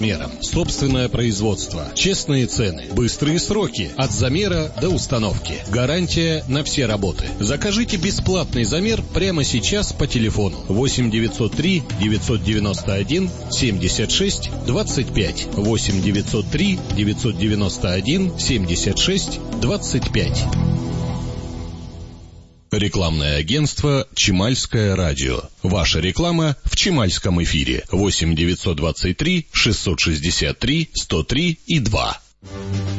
Собственное производство, честные цены, быстрые сроки, от замера до установки. Гарантия на все работы. Закажите бесплатный замер прямо сейчас по телефону 8 903 991 76 25. 8 903 991 76 25. Рекламное агентство «Чемальское радио». Ваша реклама в Чемальском эфире. 8 923 663 103 и 2.